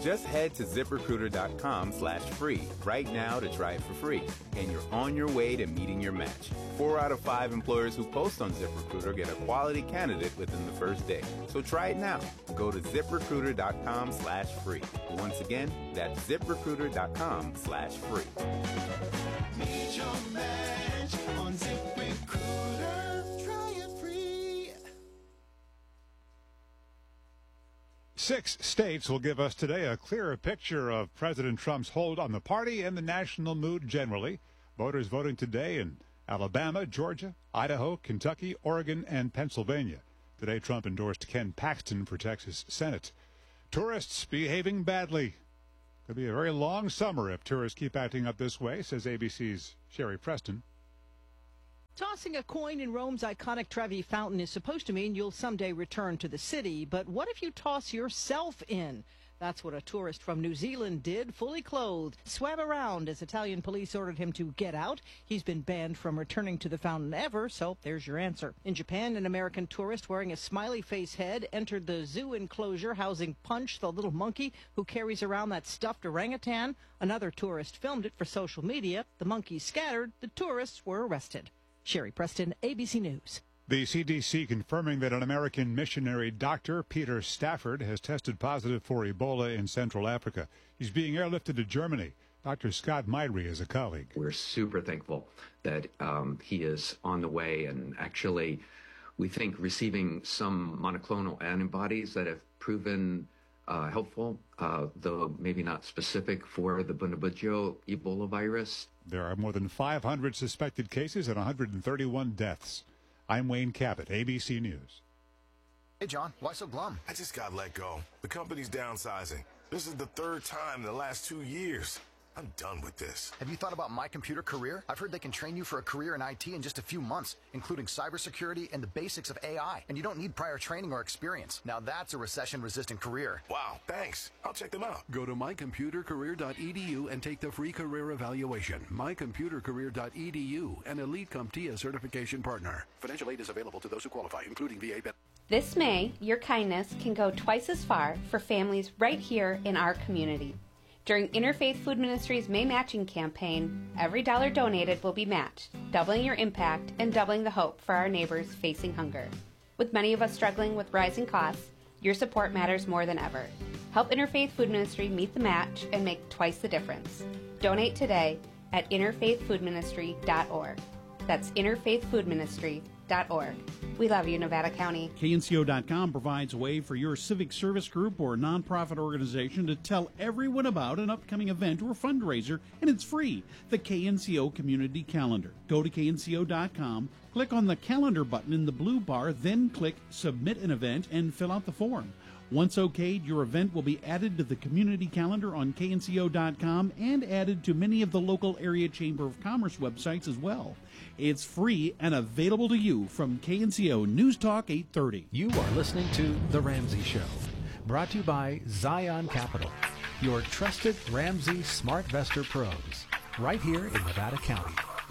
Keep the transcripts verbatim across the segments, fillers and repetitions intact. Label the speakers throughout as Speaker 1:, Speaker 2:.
Speaker 1: Just head to ZipRecruiter.com slash free right now to try it for free, and you're on your way to meeting your match. Four out of five employers who post on ZipRecruiter get a quality candidate within the first day. So try it now. Go to ZipRecruiter.com slash free. Once again, that's ZipRecruiter.com slash free.
Speaker 2: Meet your match on ZipRecruiter. Try it free.
Speaker 3: Six states will give us today a clearer picture of President Trump's hold on the party and the national mood generally. Voters voting today in Alabama, Georgia, Idaho, Kentucky, Oregon, and Pennsylvania. Today, Trump endorsed Ken Paxton for Texas Senate. Tourists behaving badly. Could be a very long summer if tourists keep acting up this way, says A B C's Sherry Preston.
Speaker 4: Tossing a coin in Rome's iconic Trevi Fountain is supposed to mean you'll someday return to the city, but what if you toss yourself in? That's what a tourist from New Zealand did, fully clothed, swam around as Italian police ordered him to get out. He's been banned from returning to the fountain ever, so there's your answer. In Japan, an American tourist wearing a smiley face head entered the zoo enclosure housing Punch, the little monkey who carries around that stuffed orangutan. Another tourist filmed it for social media. The monkey scattered. The tourists were arrested. Sherry Preston, A B C News.
Speaker 3: The C D C confirming that an American missionary doctor, Peter Stafford, has tested positive for Ebola in Central Africa. He's being airlifted to Germany. Doctor Scott Mydry is a colleague.
Speaker 5: We're super thankful that um, he is on the way, and actually we think receiving some monoclonal antibodies that have proven uh, helpful, uh, though maybe not specific for the Bundibugyo Ebola virus.
Speaker 3: There are more than five hundred suspected cases and one hundred thirty-one deaths. I'm Wayne Cabot, A B C News.
Speaker 6: Hey, John, why so glum?
Speaker 7: I just got let go. The company's downsizing. This is the third time in the last two years. I'm done with this.
Speaker 6: Have you thought about My Computer Career? I've heard they can train you for a career in I T in just a few months, including cybersecurity and the basics of A I. And you don't need prior training or experience. Now that's a recession-resistant career.
Speaker 7: Wow, thanks. I'll check them out.
Speaker 8: Go to my computer career dot e d u and take the free career evaluation. my computer career dot e d u, an Elite CompTIA certification partner. Financial aid is available to those who qualify, including V A benefits.
Speaker 9: This May, your kindness can go twice as far for families right here in our community. During Interfaith Food Ministry's May Matching Campaign, every dollar donated will be matched, doubling your impact and doubling the hope for our neighbors facing hunger. With many of us struggling with rising costs, your support matters more than ever. Help Interfaith Food Ministry meet the match and make twice the difference. Donate today at interfaith food ministry dot org. That's interfaith food ministry dot org. We love you, Nevada County.
Speaker 10: K N C O dot com provides a way for your civic service group or nonprofit organization to tell everyone about an upcoming event or fundraiser, and it's free. The K N C O Community Calendar. Go to K N C O dot com, click on the calendar button in the blue bar, then click Submit an Event and fill out the form. Once okayed, your event will be added to the community calendar on K N C O dot com and added to many of the local area Chamber of Commerce websites as well. It's free and available to you from K N C O News Talk eight thirty.
Speaker 11: You are listening to The Ramsey Show, brought to you by Zion Capital, your trusted Ramsey SmartVestor pros, right here in Nevada County.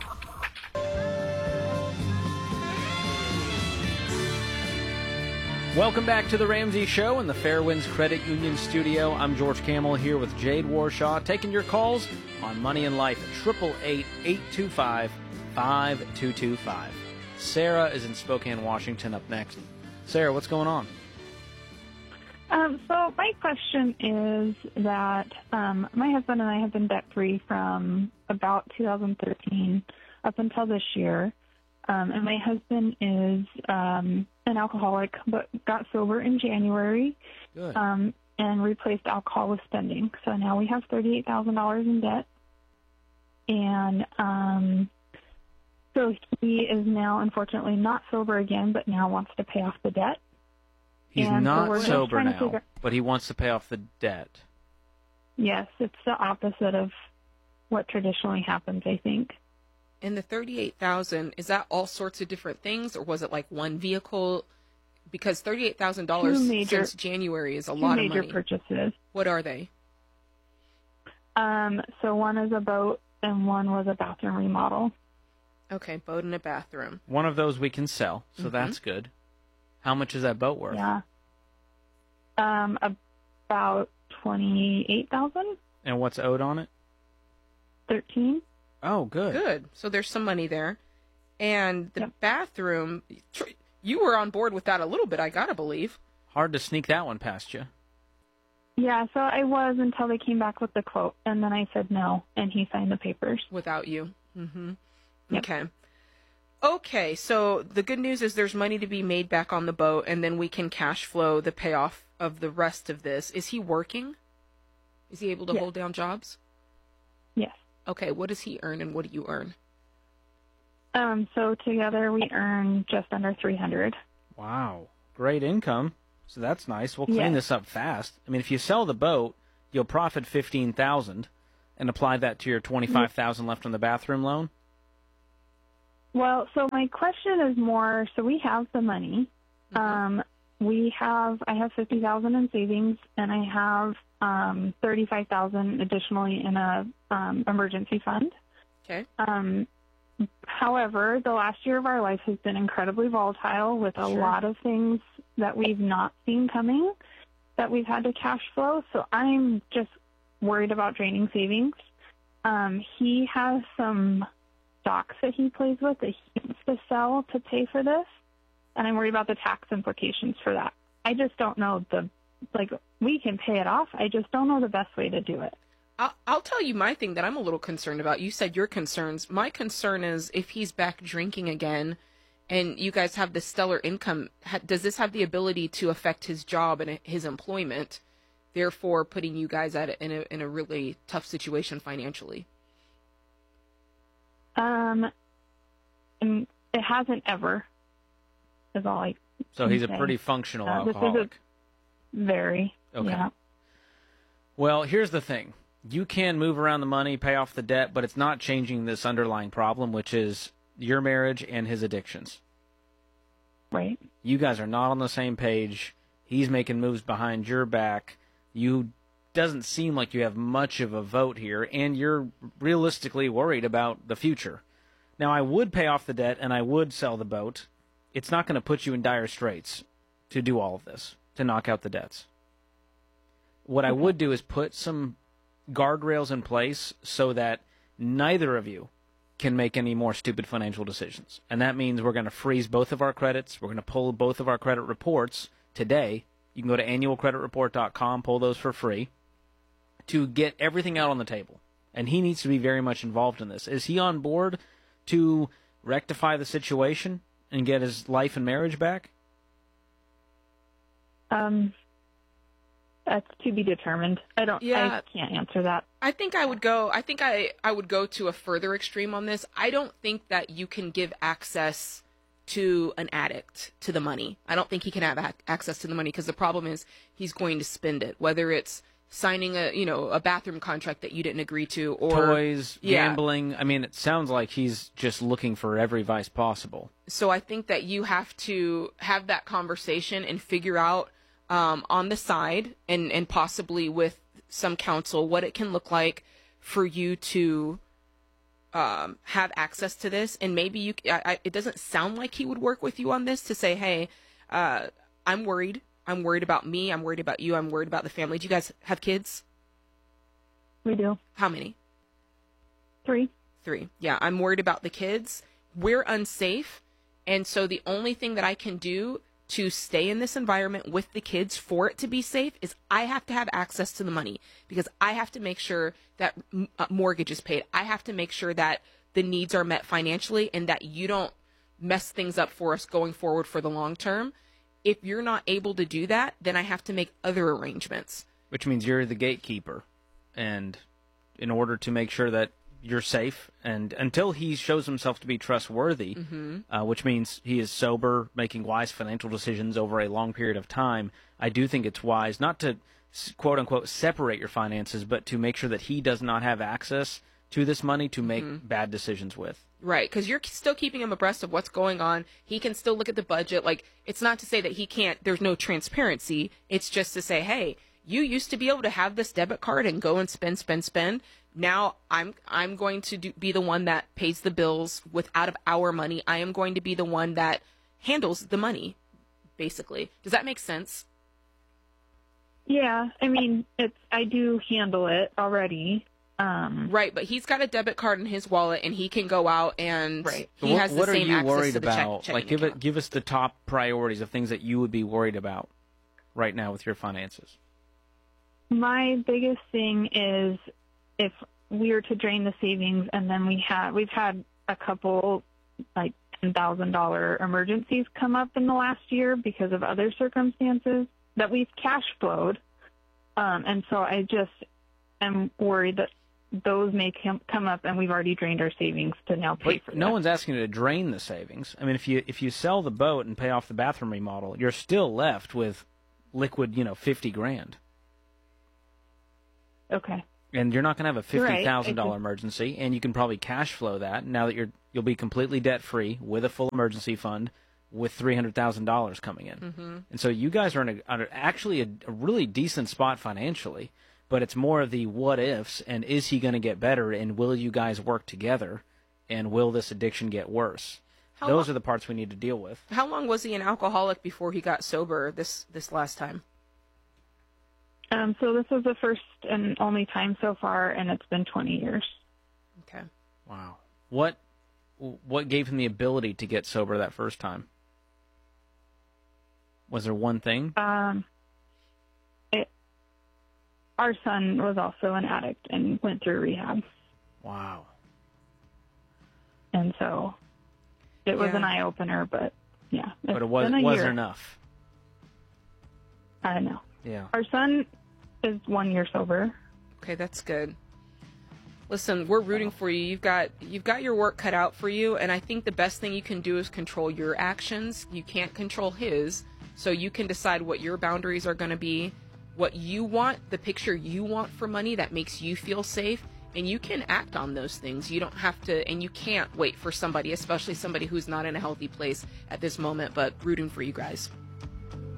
Speaker 12: Welcome back to the Ramsey Show in the Fairwinds Credit Union studio. I'm George Camel here with Jade Warshaw, taking your calls on Money and Life at eight eight eight, eight two five, five two two five. Sarah is in Spokane, Washington, up next. Sarah, what's going on?
Speaker 13: Um, so my question is that um, my husband and I have been debt-free from about two thousand thirteen up until this year. Um, and my husband is um, an alcoholic, but got sober in January um, and replaced alcohol with spending. So now we have thirty-eight thousand dollars in debt. And um, so he is now, unfortunately, not sober again, but now wants to pay off the debt.
Speaker 12: He's
Speaker 13: and
Speaker 12: not
Speaker 13: so we're
Speaker 12: sober now,
Speaker 13: figure-
Speaker 12: but he wants to pay off the debt.
Speaker 13: Yes, it's the opposite of what traditionally happens, I think.
Speaker 14: And the thirty-eight thousand dollars, is that all sorts of different things, or was it like one vehicle? Because thirty-eight thousand dollars since January is a lot of money.
Speaker 13: Two major purchases.
Speaker 14: What are they?
Speaker 13: Um, so one is a boat and one was a bathroom remodel.
Speaker 14: Okay, boat and a bathroom.
Speaker 12: One of those we can sell, so
Speaker 14: Mm-hmm.
Speaker 12: that's good. How much is that boat worth?
Speaker 13: Yeah. Um, about twenty-eight thousand.
Speaker 12: And what's owed on it?
Speaker 13: Thirteen.
Speaker 12: Oh, good.
Speaker 14: Good. So there's some money there. And the
Speaker 13: Yep.
Speaker 14: bathroom, tr- you were on board with that a little bit, I gotta believe.
Speaker 12: Hard to sneak that one past you.
Speaker 13: Yeah, so I was until they came back with the quote, and then I said no, and he signed the papers.
Speaker 14: Without you. Mm-hmm.
Speaker 13: Yep.
Speaker 14: Okay. Okay, so the good news is there's money to be made back on the boat, and then we can cash flow the payoff of the rest of this. Is he working? Is he able to
Speaker 13: Yes.
Speaker 14: hold down jobs?
Speaker 13: Yes.
Speaker 14: Okay, what does he earn and what do you earn?
Speaker 13: Um, so together we earn just under three hundred.
Speaker 12: Wow. Great income. So that's nice. We'll clean
Speaker 13: Yeah.
Speaker 12: this up fast. I mean, if you sell the boat, you'll profit fifteen thousand dollars and apply that to your twenty-five thousand dollars left on the bathroom loan.
Speaker 13: Well, so my question is more, so we have the money. Um, we have, I have fifty thousand in savings, and I have um, thirty-five thousand additionally in a um, emergency fund.
Speaker 14: Okay.
Speaker 13: Um, however, the last year of our life has been incredibly volatile with a
Speaker 14: Sure.
Speaker 13: lot of things that we've not seen coming that we've had to cash flow. So I'm just worried about draining savings. Um, he has some stocks that he plays with that he needs to sell to pay for this, and I'm worried about the tax implications for that. I just don't know the, like, we can pay it off. I just don't know the best way to do it.
Speaker 14: I'll, I'll tell you my thing that I'm a little concerned about. You said your concerns. My concern is if he's back drinking again and you guys have this stellar income, ha- does this have the ability to affect his job and his employment, therefore putting you guys at a, in, a, in a really tough situation financially?
Speaker 13: Um, and it hasn't ever, is all I
Speaker 12: So
Speaker 13: can
Speaker 12: he's a
Speaker 13: say.
Speaker 12: pretty functional
Speaker 13: Uh, this is a-
Speaker 12: alcoholic.
Speaker 13: Very.
Speaker 12: Okay.
Speaker 13: Yeah.
Speaker 12: Well, here's the thing. You can move around the money, pay off the debt, but it's not changing this underlying problem, which is your marriage and his addictions.
Speaker 13: Right.
Speaker 12: You guys are not on the same page. He's making moves behind your back. You doesn't seem like you have much of a vote here, and you're realistically worried about the future. Now, I would pay off the debt, and I would sell the boat. It's not going to put you in dire straits to do all of this, to knock out the debts. What I would do is put some guardrails in place so that neither of you can make any more stupid financial decisions. And that means we're going to freeze both of our credits. We're going to pull both of our credit reports today. You can go to annual credit report dot com, pull those for free, to get everything out on the table. And he needs to be very much involved in this. Is he on board to rectify the situation and get his life and marriage back?
Speaker 13: Um, that's to be determined. I don't,
Speaker 14: Yeah.
Speaker 13: I can't answer that.
Speaker 14: I think I would go. I think I, I would go to a further extreme on this. I don't think that you can give access to an addict to the money. I don't think he can have ac- access to the money because the problem is he's going to spend it. Whether it's signing a you know a bathroom contract that you didn't agree to, or
Speaker 12: Toys,
Speaker 14: yeah.
Speaker 12: gambling. I mean, it sounds like he's just looking for every vice possible.
Speaker 14: So I think that you have to have that conversation and figure out um, on the side and, and possibly with some counsel what it can look like for you to um, have access to this. And maybe you, I, I, it doesn't sound like he would work with you on this to say, hey, uh, I'm worried. I'm worried about me. I'm worried about you. I'm worried about the family. Do you guys have kids?
Speaker 13: We do.
Speaker 14: How many?
Speaker 13: Three.
Speaker 14: Three. Yeah, I'm worried about the kids. We're unsafe. And so the only thing that I can do to stay in this environment with the kids for it to be safe is I have to have access to the money because I have to make sure that m- uh, mortgage is paid. I have to make sure that the needs are met financially and that you don't mess things up for us going forward for the long term. If you're not able to do that, then I have to make other arrangements.
Speaker 12: Which means you're the gatekeeper. And in order to make sure that you're safe, and until he shows himself to be trustworthy,
Speaker 14: Mhm.
Speaker 12: uh, which means he is sober, making wise financial decisions over a long period of time, I do think it's wise not to, quote-unquote, separate your finances, but to make sure that he does not have access to this money to make
Speaker 14: Mhm.
Speaker 12: bad decisions with.
Speaker 14: Right, because you're still keeping him abreast of what's going on. He can still look at the budget. Like, it's not to say that he can't, there's no transparency. It's just to say, hey, you used to be able to have this debit card and go and spend, spend, spend. Now I'm I'm going to do, be the one that pays the bills with out of our money. I am going to be the one that handles the money, basically. Does that make sense?
Speaker 13: Yeah, I mean, it's I do handle it already. Um,
Speaker 14: right, but he's got a debit card in his wallet, and he can go out and
Speaker 13: right.
Speaker 14: he
Speaker 12: what,
Speaker 14: has the
Speaker 12: what
Speaker 14: same
Speaker 12: are you
Speaker 14: access
Speaker 12: worried
Speaker 14: to the check,
Speaker 12: about?
Speaker 14: checking
Speaker 12: Like, give
Speaker 14: account.
Speaker 12: it, give us the top priorities of things that you would be worried about right now with your finances.
Speaker 13: My biggest thing is if we were to drain the savings, and then we had we've had a couple like ten thousand dollar emergencies come up in the last year because of other circumstances that we've cash flowed, um, and so I just am worried that those may com- come up, and we've already drained our savings to now pay
Speaker 12: But
Speaker 13: for
Speaker 12: no
Speaker 13: that.
Speaker 12: one's asking you to drain the savings. I mean, if you if you sell the boat and pay off the bathroom remodel, you're still left with liquid, you know, fifty grand.
Speaker 13: Okay.
Speaker 12: And you're not going to have a
Speaker 13: You're
Speaker 12: fifty
Speaker 13: right.
Speaker 12: thousand
Speaker 13: I
Speaker 12: dollar
Speaker 13: just-
Speaker 12: emergency, and you can probably cash flow that now that you're you'll be completely debt free with a full emergency fund with three hundred thousand dollars coming in.
Speaker 14: Mm-hmm.
Speaker 12: And so you guys are in a, are actually a, a really decent spot financially, but it's more of the what ifs, and is he going to get better, and will you guys work together, and will this addiction get worse?
Speaker 14: How
Speaker 12: Those
Speaker 14: lo-
Speaker 12: are the parts we need to deal with.
Speaker 14: How long was he an alcoholic before he got sober this this last time?
Speaker 13: Um, so this was the first and only time so far, and it's been twenty years.
Speaker 14: Okay.
Speaker 12: Wow. What what gave him the ability to get sober that first time? Was there one thing?
Speaker 13: Um, it, our son was also an addict and went through rehab,
Speaker 12: Wow.
Speaker 13: and so it was
Speaker 14: Yeah.
Speaker 13: an eye opener. But yeah,
Speaker 12: But
Speaker 13: it's
Speaker 12: it was,
Speaker 13: been a
Speaker 12: wasn't
Speaker 13: year.
Speaker 12: enough.
Speaker 13: I know.
Speaker 12: Yeah.
Speaker 13: Our son is one year sober.
Speaker 14: Okay, that's good. Listen, we're rooting for you. You've got you've got your work cut out for you, and I think the best thing you can do is control your actions. You can't control his, so you can decide what your boundaries are going to be, what you want, the picture you want for money that makes you feel safe, and you can act on those things. You don't have to, and you can't wait for somebody, especially somebody who's not in a healthy place at this moment, but rooting for you guys.